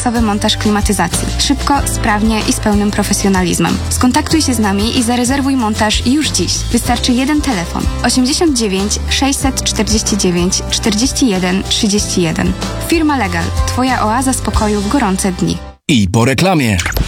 kompleksowy montaż klimatyzacji. Szybko, sprawnie i z pełnym profesjonalizmem. Skontaktuj się z nami i zarezerwuj montaż już dziś. Wystarczy jeden telefon. 89 649 41 31. Firma Legal. Twoja oaza spokoju w gorące dni. I po reklamie.